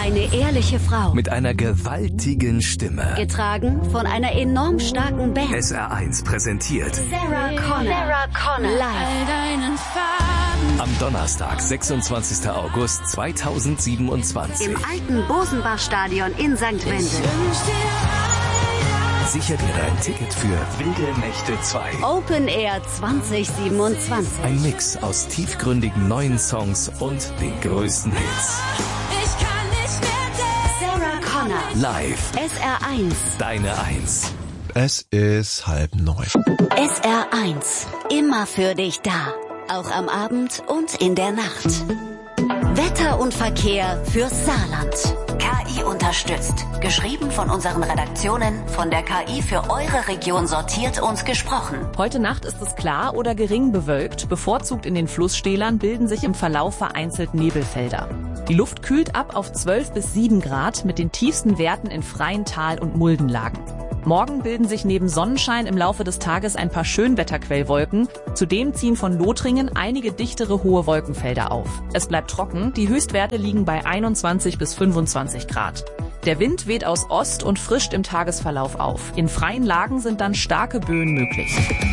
Eine ehrliche Frau. Mit einer gewaltigen Stimme. Getragen von einer enorm starken Band. SR1 präsentiert Sarah Connor. Live. am Donnerstag, 26. August 2027. Im alten Bosenbach-Stadion in St. Wendel. Sicher dir dein Ticket für Wilde Nächte 2. Open Air 2027. Ein Mix aus tiefgründigen neuen Songs und den größten Hits. Sarah Connor. Live. SR1. Deine 1. Es ist 8:30. SR1. Immer für dich da. Auch am Abend und in der Nacht. Wetter und Verkehr fürs Saarland. KI unterstützt. Geschrieben von unseren Redaktionen, von der KI für eure Region sortiert und gesprochen. Heute Nacht ist es klar oder gering bewölkt. Bevorzugt in den Flusstälern bilden sich im Verlauf vereinzelt Nebelfelder. Die Luft kühlt ab auf 12 bis 7 Grad mit den tiefsten Werten in freien Tal- und Muldenlagen. Morgen bilden sich neben Sonnenschein im Laufe des Tages ein paar Schönwetterquellwolken. Zudem ziehen von Lothringen einige dichtere hohe Wolkenfelder auf. Es bleibt trocken, die Höchstwerte liegen bei 21 bis 25 Grad. Der Wind weht aus Ost und frischt im Tagesverlauf auf. In freien Lagen sind dann starke Böen möglich.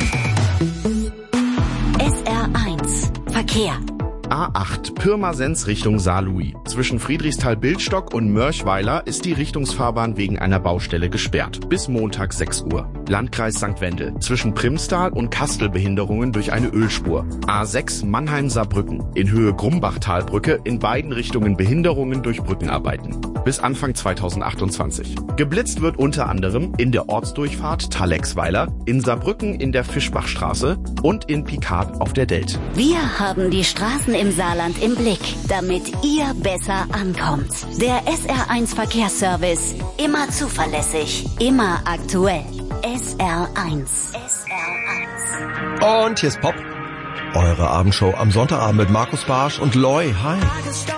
SR1 Verkehr. A8 Pirmasens Richtung Saarlouis. Zwischen Friedrichsthal-Bildstock und Mörchweiler ist die Richtungsfahrbahn wegen einer Baustelle gesperrt. Bis Montag 6 Uhr. Landkreis St. Wendel. Zwischen Primstal und Kastel Behinderungen durch eine Ölspur. A6 Mannheim-Saarbrücken. In Höhe Grumbachtalbrücke in beiden Richtungen Behinderungen durch Brückenarbeiten. Bis Anfang 2028. Geblitzt wird unter anderem in der Ortsdurchfahrt Thalexweiler, in Saarbrücken in der Fischbachstraße und in Picard auf der Delt. Wir haben die Straßen im Saarland im Blick, damit ihr besser ankommt. Der SR1 Verkehrsservice. Immer zuverlässig, immer aktuell. SR1. Und hier ist Pop. Eure Abendshow am Sonntagabend mit Markus Barsch und Loy. Hi.